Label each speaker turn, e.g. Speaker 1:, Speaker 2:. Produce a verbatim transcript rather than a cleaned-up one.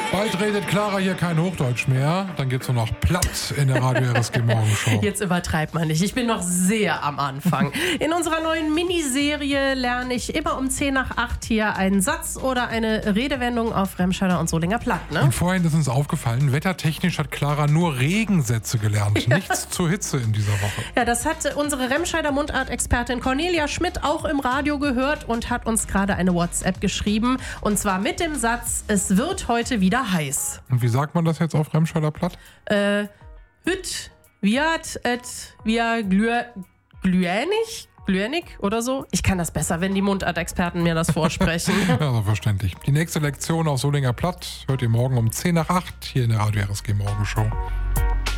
Speaker 1: Bald redet Clara hier kein Hochdeutsch mehr. Dann geht's nur noch platt in der Radio R S G Morgenshow.
Speaker 2: Jetzt übertreibt man nicht. Ich bin noch sehr am Anfang. In unserer neuen Miniserie lerne ich immer um zehn nach acht hier einen Satz oder eine Redewendung auf Remscheider und Solinger Platt. Ne?
Speaker 1: Und vorhin ist uns aufgefallen, wettertechnisch hat Clara nur Regensätze gelernt. Ja. Nichts zur Hitze in dieser Woche.
Speaker 2: Ja, das hat unsere Remscheider Mundartexpertin Cornelia Schmidt auch im Radio gehört und hat uns gerade eine WhatsApp geschrieben. Und zwar mit dem Satz, es wird heute wieder heiß.
Speaker 1: Und wie sagt man das jetzt auf Remscheider Platt?
Speaker 2: Äh, hüt, viat, et, via, glüer, glüenig? Glüenig oder so? Ich kann das besser, wenn die Mundartexperten mir das vorsprechen.
Speaker 1: Ja, so verständlich. Die nächste Lektion auf Solinger Platt hört ihr morgen um zehn nach acht hier in der Radio R S G Morgenshow.